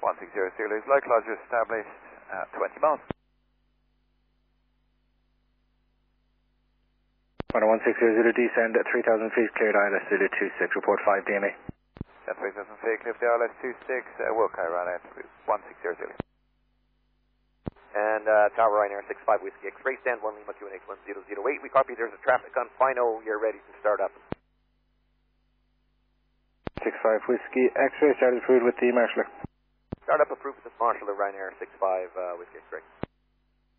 1600 Zulu, low closure established at 20 miles. 1600 Zulu, descend at 3000 feet, cleared ILS Zulu 26, report 5 DMA. At 3000 feet, clear for the ILS 26, Wilco, runway 160 Zulu. And Tower Ryanair 65 Whiskey X-ray, stand 1 Lima QNH 1008. We copy there's a traffic on final, you're ready to start up. 65 Whiskey X-ray, started approved with the marshaller. Start up approved with the marshaller Ryanair 65 Whiskey X-ray.